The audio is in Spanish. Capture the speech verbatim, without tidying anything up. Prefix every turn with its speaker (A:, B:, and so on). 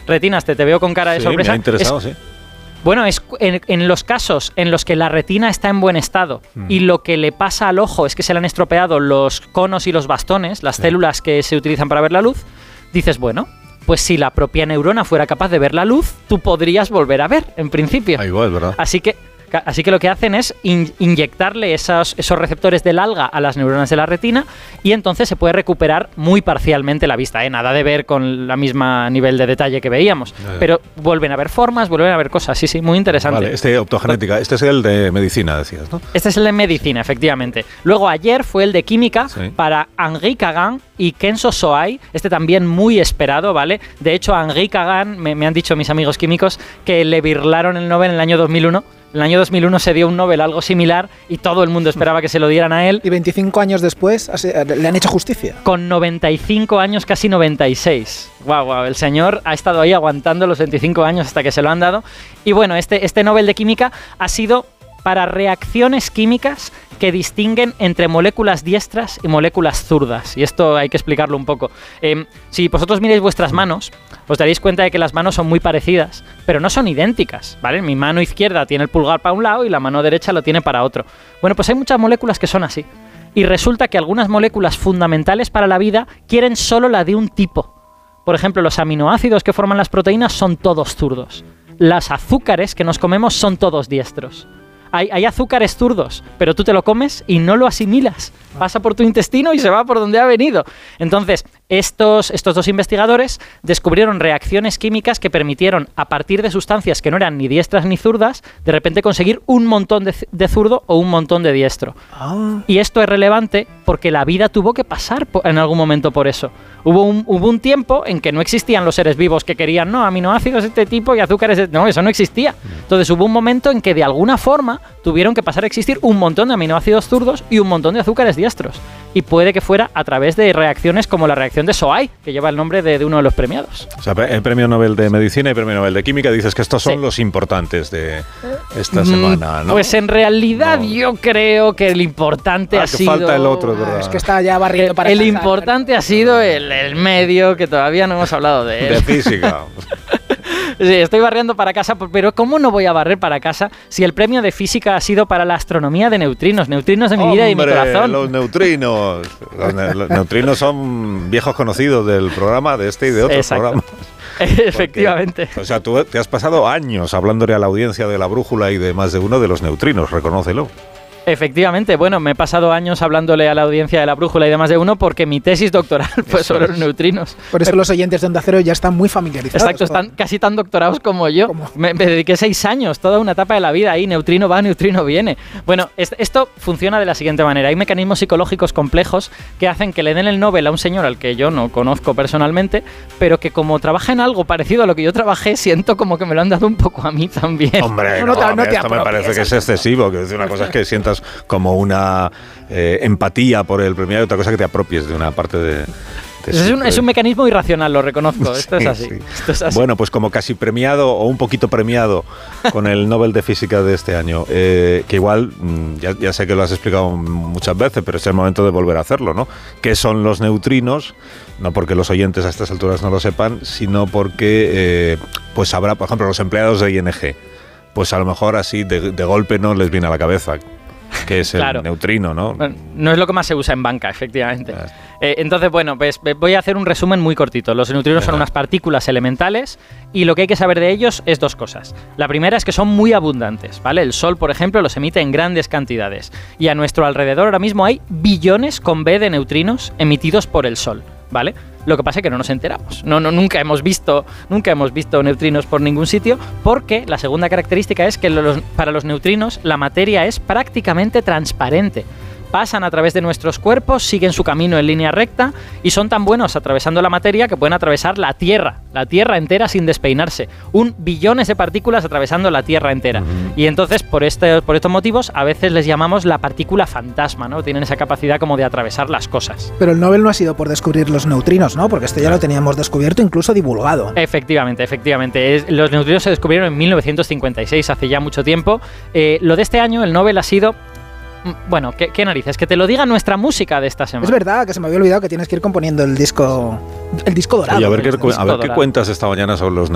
A: Retinas, te, te veo con cara de
B: sí,
A: sorpresa.
B: Me ha interesado,
A: es,
B: sí.
A: Bueno, es en, en los casos en los que la retina está en buen estado mm. y lo que le pasa al ojo es que se le han estropeado los conos y los bastones, las sí. células que se utilizan para ver la luz, dices, bueno, pues si la propia neurona fuera capaz de ver la luz, tú podrías volver a ver, en principio.
B: Ah, igual, ¿verdad?
A: Así que... Así que lo que hacen es in- inyectarle esos, esos receptores del alga a las neuronas de la retina y entonces se puede recuperar muy parcialmente la vista, ¿eh? Nada de ver con la misma nivel de detalle que veíamos, eh. pero vuelven a ver formas, vuelven a ver cosas, sí, sí, muy interesante.
B: Vale, este optogenética, este es el de medicina, decías, ¿no?
A: Este es el de medicina, efectivamente. Luego ayer fue el de química sí. para Henri Kagan y Kenzo Soai, este también muy esperado, ¿vale? De hecho, a Henri Kagan, me, me han dicho mis amigos químicos, que le birlaron el Nobel en el año dos mil uno. En el año dos mil uno se dio un Nobel algo similar y todo el mundo esperaba que se lo dieran a él.
C: Y veinticinco años después le han hecho justicia.
A: Con noventa y cinco años, casi noventa y seis. Guau, guau, el señor ha estado ahí aguantando los veinticinco años hasta que se lo han dado. Y bueno, este, este Nobel de Química ha sido para reacciones químicas que distinguen entre moléculas diestras y moléculas zurdas. Y esto hay que explicarlo un poco. Eh, si vosotros miráis vuestras manos, os daréis cuenta de que las manos son muy parecidas, pero no son idénticas, ¿vale? Mi mano izquierda tiene el pulgar para un lado y la mano derecha lo tiene para otro. Bueno, pues hay muchas moléculas que son así. Y resulta que algunas moléculas fundamentales para la vida quieren solo la de un tipo. Por ejemplo, los aminoácidos que forman las proteínas son todos zurdos. Los azúcares que nos comemos son todos diestros. Hay, hay azúcares zurdos, pero tú te lo comes y no lo asimilas. Pasa por tu intestino y se va por donde ha venido. Entonces, estos, estos dos investigadores descubrieron reacciones químicas que permitieron, a partir de sustancias que no eran ni diestras ni zurdas, de repente conseguir un montón de, de zurdo o un montón de diestro. Ah. Y esto es relevante porque la vida tuvo que pasar por, en algún momento por eso. Hubo un, hubo un tiempo en que no existían los seres vivos que querían, no, aminoácidos de este tipo y azúcares de... No, eso no existía. Entonces hubo un momento en que de alguna forma tuvieron que pasar a existir un montón de aminoácidos zurdos y un montón de azúcares diestros. Y puede que fuera a través de reacciones como la reacción de Soai, que lleva el nombre de, de uno de los premiados.
B: O sea, el premio Nobel de Medicina y el premio Nobel de Química, dices que estos son sí. los importantes de esta semana, ¿no?
A: Pues en realidad no. yo creo que el importante
B: ah,
A: ha
B: que
A: sido...
B: falta el otro, ¿verdad?
C: Ah, es que está ya barriendo para
A: El
C: casa,
A: importante ha sido el, el medio, que todavía no hemos hablado de él.
B: De física.
A: Sí, estoy barriendo para casa, pero ¿cómo no voy a barrer para casa si el premio de física ha sido para la astronomía de neutrinos? Neutrinos de mi vida y de mi corazón.
B: Los neutrinos. Los, ne los neutrinos son viejos conocidos del programa, de este y de otros
A: Exacto.
B: programas.
A: Efectivamente.
B: Porque, o sea, tú te has pasado años hablándole a la audiencia de La Brújula y de más de uno de los neutrinos, reconócelo.
A: Efectivamente, bueno, me he pasado años hablándole a la audiencia de La Brújula y de más de uno porque mi tesis doctoral fue sobre los neutrinos.
C: Por eso los oyentes de Onda Cero ya están muy familiarizados.
A: Exacto, están casi tan doctorados como yo.
C: ¿Cómo?
A: Me, me dediqué seis años, toda una etapa de la vida ahí, neutrino va, neutrino viene. Bueno, es, esto funciona de la siguiente manera. Hay mecanismos psicológicos complejos que hacen que le den el Nobel a un señor al que yo no conozco personalmente, pero que como trabaja en algo parecido a lo que yo trabajé, siento como que me lo han dado un poco a mí también.
B: Hombre, no, no, no, no te esto me parece que es excesivo, que es una cosa es que sientas como una eh, empatía por el premiado y otra cosa que te apropies de una parte de... de
A: es, un, es un mecanismo irracional, lo reconozco. Esto, sí, es así.
B: Sí.
A: Esto es así.
B: Bueno, pues como casi premiado o un poquito premiado con el Nobel de Física de este año, eh, que igual, ya, ya sé que lo has explicado muchas veces, pero es el momento de volver a hacerlo, ¿no? ¿Qué son los neutrinos? No porque los oyentes a estas alturas no lo sepan, sino porque eh, pues habrá, por ejemplo, los empleados de I N G, pues a lo mejor así de, de golpe no les viene a la cabeza que es el
A: claro.
B: neutrino, ¿no?
A: Bueno, no es lo que más se usa en banca, efectivamente. Eh, entonces, bueno, pues voy a hacer un resumen muy cortito. Los neutrinos son unas partículas elementales y lo que hay que saber de ellos es dos cosas. La primera es que son muy abundantes, ¿vale? El Sol, por ejemplo, los emite en grandes cantidades y a nuestro alrededor ahora mismo hay billones con B de neutrinos emitidos por el Sol, ¿vale? Lo que pasa es que no nos enteramos. No, no, nunca hemos visto, nunca hemos visto neutrinos por ningún sitio, porque la segunda característica es que los, para los neutrinos la materia es prácticamente transparente. Pasan a través de nuestros cuerpos, siguen su camino en línea recta y son tan buenos atravesando la materia que pueden atravesar la Tierra, la Tierra entera sin despeinarse. Un billones de partículas atravesando la Tierra entera. Uh-huh. Y entonces, por, este, por estos motivos, a veces les llamamos la partícula fantasma, ¿no? Tienen esa capacidad como de atravesar las cosas.
C: Pero el Nobel no ha sido por descubrir los neutrinos, ¿no? Porque esto ya lo teníamos descubierto, incluso divulgado.
A: Efectivamente, efectivamente. Es, los neutrinos se descubrieron en mil novecientos cincuenta y seis, hace ya mucho tiempo. Eh, lo de este año, el Nobel ha sido... Bueno, ¿qué, qué narices? Que te lo diga nuestra música de esta semana.
C: Es verdad, que se me había olvidado que tienes que ir componiendo el disco el disco dorado.
B: Oye, a ver, qué, a ver qué cuentas esta mañana sobre los